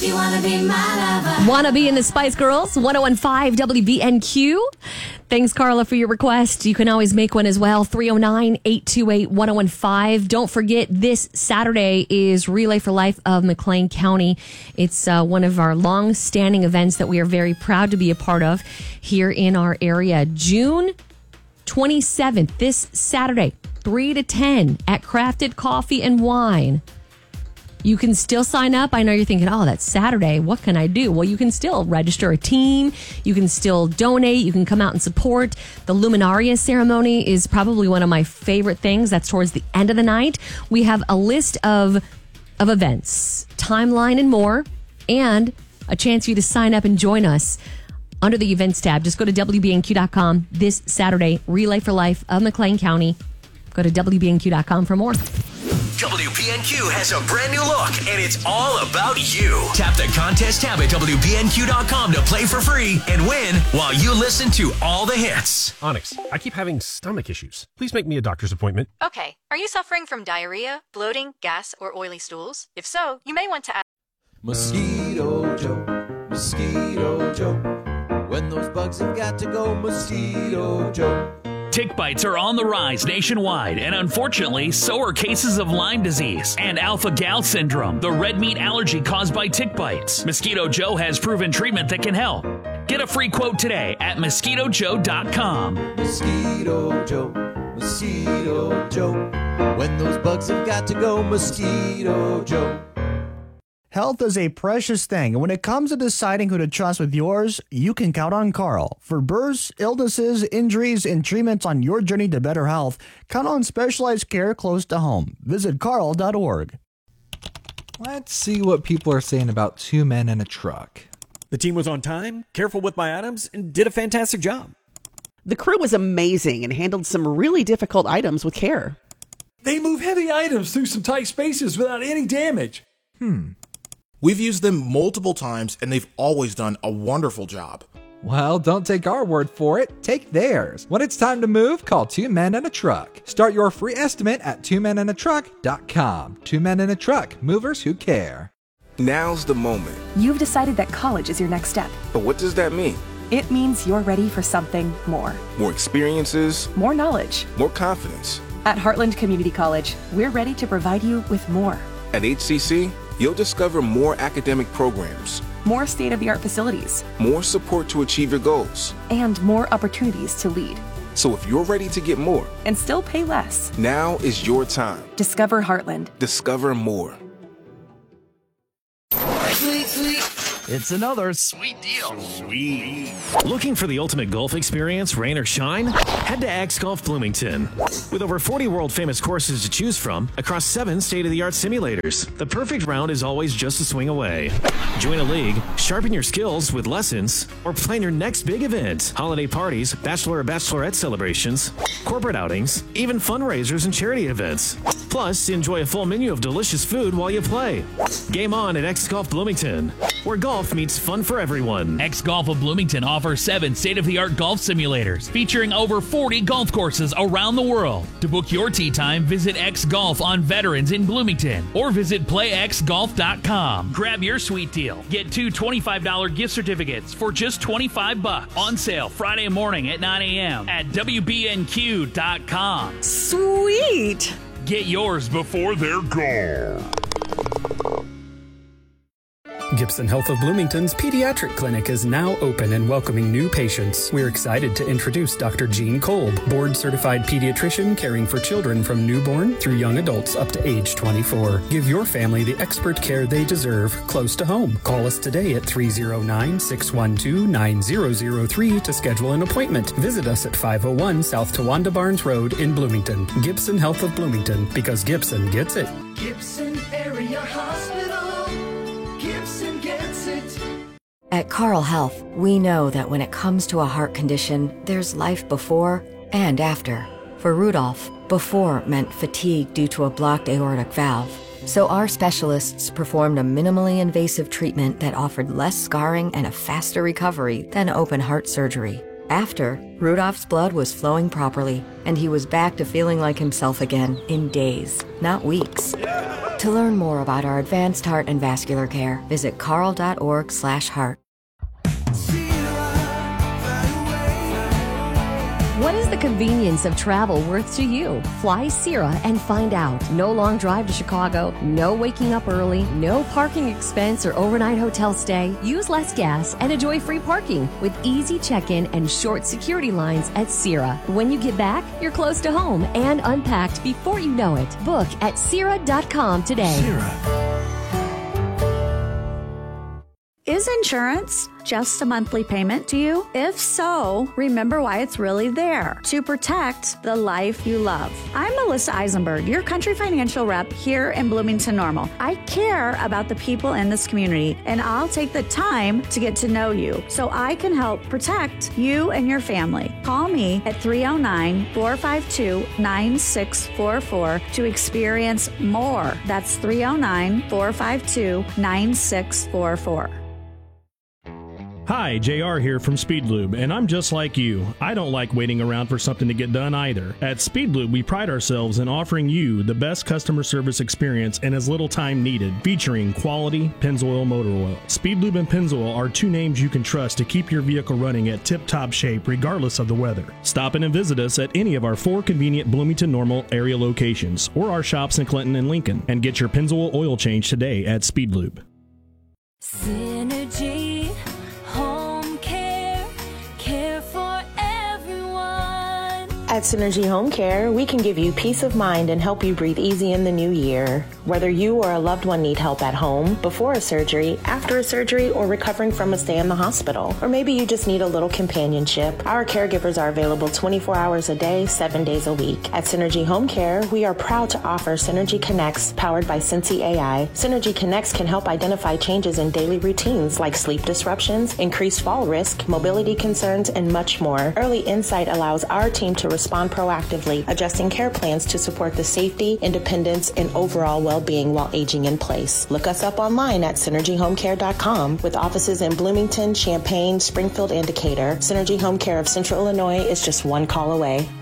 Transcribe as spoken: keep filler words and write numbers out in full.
You wanna be my lover. Wanna be in the Spice Girls, one oh one five W B N Q. Thanks, Carla, for your request. You can always make one as well, three oh nine, eight two eight, one oh one five. Don't forget, this Saturday is Relay for Life of McLean County. It's uh, one of our long-standing events that we are very proud to be a part of here in our area. June twenty-seventh, this Saturday, three to ten at Crafted Coffee and Wine. You can still sign up. I know you're thinking, oh, that's Saturday. What can I do? Well, you can still register a team. You can still donate. You can come out and support. The Luminaria ceremony is probably one of my favorite things. That's towards the end of the night. We have a list of, of events, timeline, and more, and a chance for you to sign up and join us under the events tab. Just go to W B N Q dot com this Saturday, Relay for Life of McLean County. Go to W B N Q dot com for more. W B N Q has a brand new look, and it's all about you. Tap the contest tab at W B N Q dot com to play for free and win while you listen to all the hits. Onyx, I keep having stomach issues. Please make me a doctor's appointment. Okay. Are you suffering from diarrhea, bloating, gas, or oily stools? If so, you may want to ask Mosquito Joe, Mosquito Joe. When those bugs have got to go, Mosquito Joe. Tick bites are on the rise nationwide, and unfortunately, so are cases of Lyme disease and alpha-gal syndrome, the red meat allergy caused by tick bites. Mosquito Joe has proven treatment that can help. Get a free quote today at mosquito joe dot com. Mosquito Joe, Mosquito Joe. When those bugs have got to go, Mosquito Joe. Health is a precious thing, and when it comes to deciding who to trust with yours, you can count on Carl. For births, illnesses, injuries, and treatments on your journey to better health, count on specialized care close to home. Visit carl dot org. Let's see what people are saying about Two Men and a Truck. The team was on time, careful with my items, and did a fantastic job. The crew was amazing and handled some really difficult items with care. They move heavy items through some tight spaces without any damage. Hmm. We've used them multiple times, and they've always done a wonderful job. Well, don't take our word for it. Take theirs. When it's time to move, call Two Men and a Truck. Start your free estimate at two men and a truck dot com. Two Men and a Truck. Movers who care. Now's the moment. You've decided that college is your next step. But what does that mean? It means you're ready for something more. More experiences. More knowledge. More confidence. At Heartland Community College, we're ready to provide you with more. At H C C, you'll discover more academic programs, more state-of-the-art facilities, more support to achieve your goals, and more opportunities to lead. So if you're ready to get more and still pay less, now is your time. Discover Heartland. Discover more. Sweet, sweet. It's another sweet deal. Sweet. Looking for the ultimate golf experience, rain or shine? Head to X Golf Bloomington. With over forty world-famous courses to choose from across seven state-of-the-art simulators, the perfect round is always just a swing away. Join a league, sharpen your skills with lessons, or plan your next big event. Holiday parties, bachelor or bachelorette celebrations, corporate outings, even fundraisers and charity events. Plus, enjoy a full menu of delicious food while you play. Game on at X Golf Bloomington, where golf meets fun for everyone. X Golf of Bloomington offers seven state-of-the-art golf simulators featuring over forty golf courses around the world. To book your tee time, visit X Golf on Veterans in Bloomington or visit play x golf dot com. Grab your sweet deal. Get two twenty-five dollars gift certificates for just twenty-five bucks. On sale Friday morning at nine a.m. at W B N Q dot com. Sweet! Get yours before they're gone. Gibson Health of Bloomington's Pediatric Clinic is now open and welcoming new patients. We're excited to introduce Doctor Jean Kolb, board-certified pediatrician caring for children from newborn through young adults up to age twenty-four. Give your family the expert care they deserve close to home. Call us today at three oh nine, six one two, nine zero zero three to schedule an appointment. Visit us at five oh one South Tawanda Barnes Road in Bloomington. Gibson Health of Bloomington, because Gibson gets it. Gibson Area Hospital. Gibson gets it. At Carle Health, we know that when it comes to a heart condition, there's life before and after. For Rudolph, before meant fatigue due to a blocked aortic valve. So our specialists performed a minimally invasive treatment that offered less scarring and a faster recovery than open heart surgery. After, Rudolph's blood was flowing properly, and he was back to feeling like himself again in days, not weeks. To learn more about our advanced heart and vascular care, visit carle.org slash heart. What is the convenience of travel worth to you? Fly Sierra and find out. No long drive to Chicago, no waking up early, no parking expense or overnight hotel stay. Use less gas and enjoy free parking with easy check-in and short security lines at Sierra. When you get back, you're close to home and unpacked before you know it. Book at Sierra dot com today. Sierra. Is insurance just a monthly payment to you? If so, remember why it's really there, to protect the life you love. I'm Melissa Eisenberg, your country financial rep here in Bloomington Normal. I care about the people in this community, and I'll take the time to get to know you so I can help protect you and your family. Call me at three oh nine, four five two, nine six four four to experience more. That's three oh nine, four five two, nine six four four. Hi, J R here from Speedlube, and I'm just like you. I don't like waiting around for something to get done either. At Speedlube, we pride ourselves in offering you the best customer service experience in as little time needed, featuring quality Pennzoil motor oil. Speedlube and Pennzoil are two names you can trust to keep your vehicle running at tip-top shape regardless of the weather. Stop in and visit us at any of our four convenient Bloomington Normal area locations or our shops in Clinton and Lincoln, and get your Pennzoil oil change today at Speedlube. Synergy Home Care, care for everyone. At Synergy Home Care, we can give you peace of mind and help you breathe easy in the new year. Whether you or a loved one need help at home, before a surgery, after a surgery, or recovering from a stay in the hospital, or maybe you just need a little companionship, our caregivers are available twenty-four hours a day, seven days a week. At Synergy Home Care, we are proud to offer Synergy Connects, powered by Sensi A I. Synergy Connects can help identify changes in daily routines like sleep disruptions, increased fall risk, mobility concerns, and much more. Early insight allows our team to respond proactively, adjusting care plans to support the safety, independence, and overall well-being while aging in place. Look us up online at synergy home care dot com. With offices in Bloomington, Champaign, Springfield, and Decatur, Synergy Home Care of Central Illinois is just one call away.